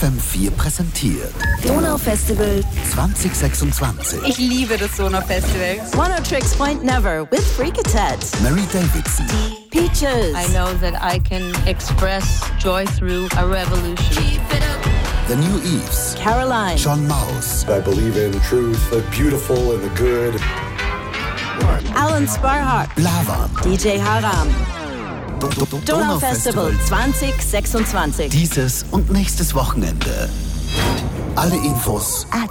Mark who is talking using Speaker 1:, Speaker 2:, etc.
Speaker 1: FM4 präsentiert Donaufestival 2026.
Speaker 2: Ich liebe das Donaufestival.
Speaker 3: One Tricks Point Never with Freakatet.
Speaker 1: Mary Davidson.
Speaker 3: Peaches.
Speaker 2: I know that I can express joy through a revolution.
Speaker 1: The New Eves.
Speaker 3: Caroline.
Speaker 1: John Maus.
Speaker 4: I believe in truth, the beautiful and the good.
Speaker 3: Alan Sparhawk.
Speaker 1: Blavan.
Speaker 3: DJ Haram. Donaufestival 2026.
Speaker 1: Dieses und nächstes Wochenende. Alle Infos